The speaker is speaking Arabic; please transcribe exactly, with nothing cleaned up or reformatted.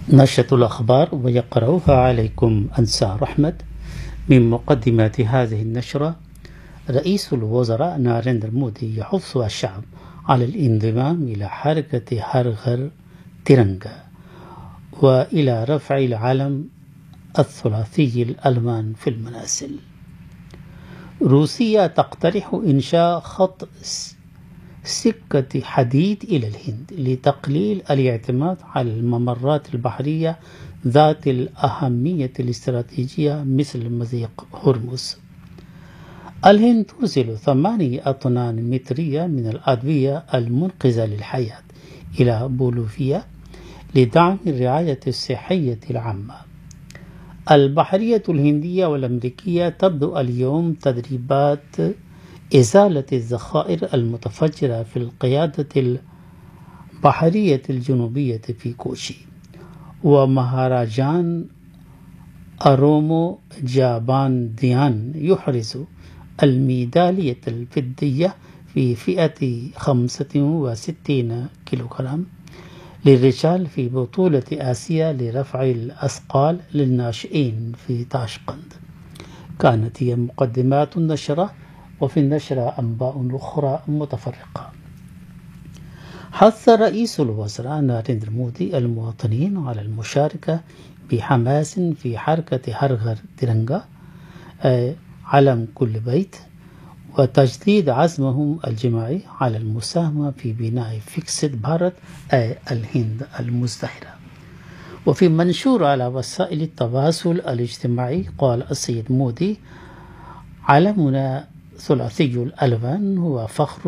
نشرة الأخبار ويقرأها عليكم أنسار أحمد. من مقدمات هذه النشرة: رئيس الوزراء ناريندرا مودي يحث الشعب على الانضمام إلى حركة هر غر تيرنغا وإلى رفع العلم الثلاثي الألوان في المنازل. روسيا تقترح إنشاء خط سكة حديد إلى الهند لتقليل الاعتماد على الممرات البحرية ذات الأهمية الاستراتيجية مثل مضيق هرمز. الهند ترسل ثمانية أطنان مترية من الأدوية المنقذة للحياة إلى بولوفيا لدعم الرعاية الصحية العامة. البحرية الهندية والأمريكية تبدأ اليوم تدريبات إزالة الذخائر المتفجرة في القيادة البحرية الجنوبية في كوشي. ومهرجان أرومو جابان ديان يحرز الميدالية الفضية في فئة خمسة وستين كيلوغرام للرجال في بطولة آسيا لرفع الأثقال للناشئين في تاشقند. كانت هي مقدمات النشرة، وفي النشرة أنباء أخرى متفرقة. حث رئيس الوزراء ناريندرا مودي المواطنين على المشاركة بحماس في حركة هر غر تيرنغا علم كل بيت، وتجديد عزمهم الجماعي على المساهمة في بناء فيكسيت بھارت أي الهند المزدهرة. وفي منشور على وسائل التواصل الاجتماعي قال السيد مودي: علمنا ثلاثي الألوان هو فخر